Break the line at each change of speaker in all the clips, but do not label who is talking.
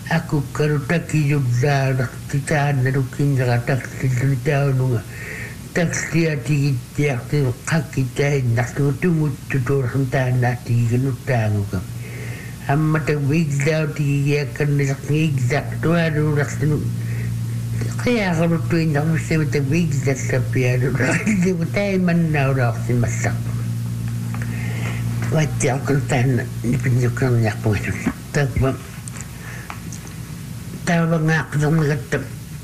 Aku karutaki yudara titaan narukin nakatak titao nunga. Taksia tigitia ti kakitai nakutungut tutur hantaan nati ganutang. Amma tak bigdaw tigiya kan nakigdak tuwaru rakinu. Kaya karutuin ako siya tak bigdak sa piyado. Hindi ko tayo manaw si masak. Wati ako tan nipindukan niya po ito. Tagpang tawa nga ako nung nagatap.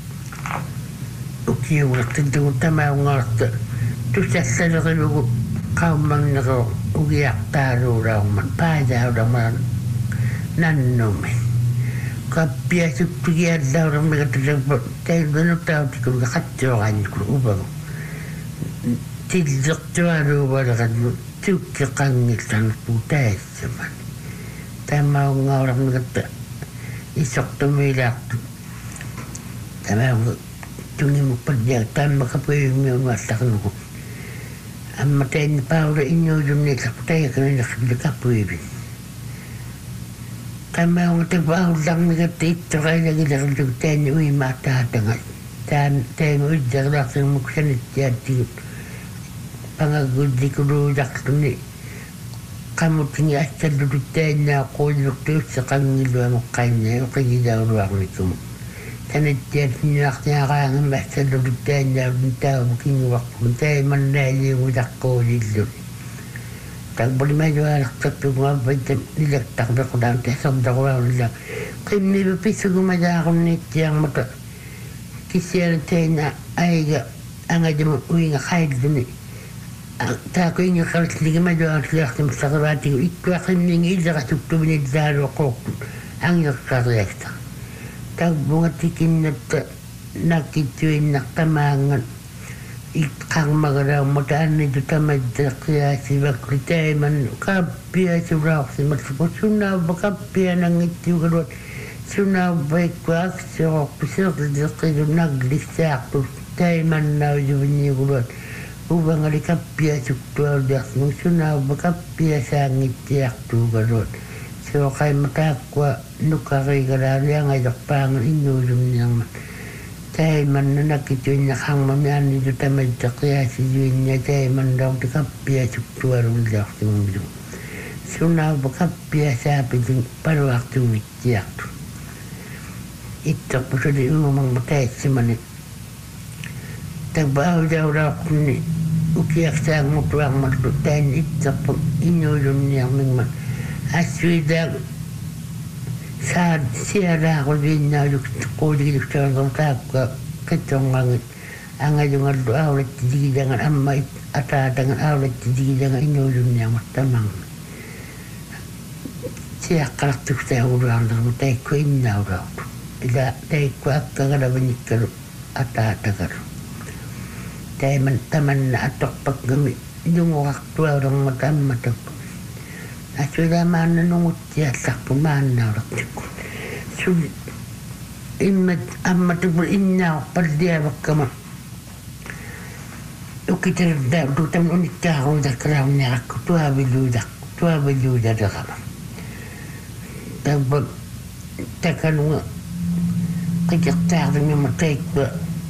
Ukiyo nga tinto tama nga ako. Tusasa na kayo kaumang nako ugiyak taro raw man. Pada raw man nanome. Kapia suktiya daw raw nagatap. Tayo ganun tao di ko nakatsukan ko ubang. Tidlok tuwaro ba nagatap. Tukakangitang putay saman. Tama nga orang nagatap. Isok tumilak. Tama nga. Tungi mo padya. Tama ka po yung mga masak ko. Ang matay na paura inyo yung nakaputay ka na nakapulika po ibig. Tama nga tagpahul lang nagatap. Ito kayo nagilakad tayo niyo yung matatangat. Tayo mo idagrak ng muksanit yati. Pangagudi ko rudak ni. Kamu tinggal asal duduk tanya aku waktu sekarang ni dua mukanya, aku tidak ruang itu. Karena dia tinaknya orang asal duduk tanya, minta mungkin waktu saya mandai udah kau itu. Tak boleh maju anak satu apa itu tidak tak berkodam tesam tak orang tidak. Kami berpisah rumah aku ni yang mata kisah tanya ayah angkat jemu uing khair ni. Tak ingin kalau sedikit maju orang siap semestawati itu akan ingin jaga cukup ni dalam kok angin kerja. Tak bunga tikin nak kituin nak tamangan ikang magarang mataan itu tamat kerja sibak kerja man kapia surau simak sepuluh bakapia nang itu kerut sunau baik kuat sok besok kerja naglis aku taiman nau jubni kerut. Ubang ali kapia suktual dak nusuna bakapia sangit yak tu garot. So kay matakwa nukari garali ang ajak pang inulum niyang tay man na nakituin na kang mamian ito tamad takya si Juin niya tay man daw di kapia suktual dak tumulong. Suna bakapia sabi din paruak tuwit yak tu. Ito po sa di umang matay si manit. Tagbaw daw raw ni ukiyak sa mutuang magtutain ito pag inulong niya mingman. Aswida sa siyara ko din na kulig sa ang takwa kitong ang yung awlat tidigangan amma atatangan awlat tidigangan inulong niya matamang. Siya karakter sa urang na tayo ko inaw raw. Tayo ko at kagalaban ito atatagar. Tayo man taman na atok paggamit yung waktu orang matam. At sila man nanungot siya sa pumanaw raktik. So, matubul inaw pardiya bakama. Ukitar daw dutam unik kahong dakraw niya ako tuwa biluda dakama. Tagbag takanunga kajak niya matay ko.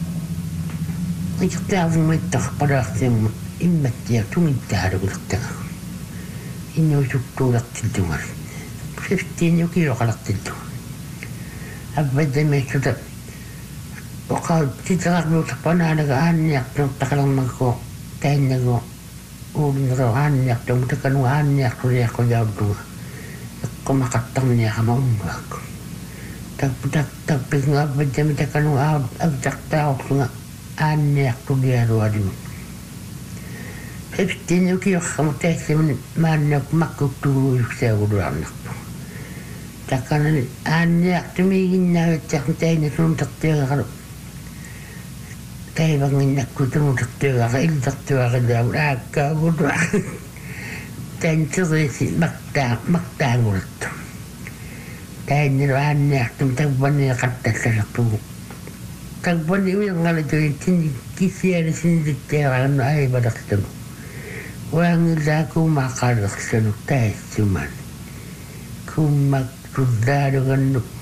Kajak may takparak siya imat siya tumintaro lakta. Inyo sukturak tintungar. 15 kilo kalaktin to. Abad na may sudat. O ka, titarak mo sa pananagaan niyak ng takalang magko. Tayo na ko. Uling rawan niyak ng takaluhan niyak ko niya ko daw doon. Kumakatang niya ka maungbag. Tagpig nga abad na may takaluhan. Agtakta ako nga. Niyak ko niya ruwadi mo. 15 kilo kamatay sa manak makutulog sa ulang nakpo. Takanan niyak tumingin na tayo na suntak tayo ka. Tayo bang inak ko suntak tayo ka. Iltak tayo ka daw. Agkagulo. Tayo nito maktangulot. Tayo nilaan niyak tumtagpan niya kata sa nakpo. Tagpan niya yung nga ito yung kisya na sindik tayo ka ay badak ito. Wang aku makan senu tes cuman ku mak tudar dengan